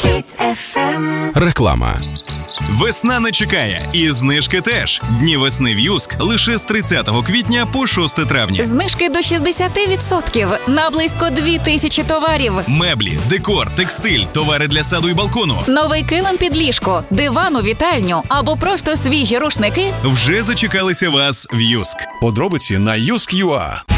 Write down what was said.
Хіт FM. Реклама. Весна не чекає, і знижки теж. Дні весни в Юск лише з 30 квітня по 6 травня. Знижки до 60% на близько 2000 товарів. Меблі, декор, текстиль, товари для саду і балкону. Новий килим під ліжко, диван у вітальню або просто свіжі рушники Вже зачекалися вас в Юск. Подробиці на Юск.ua.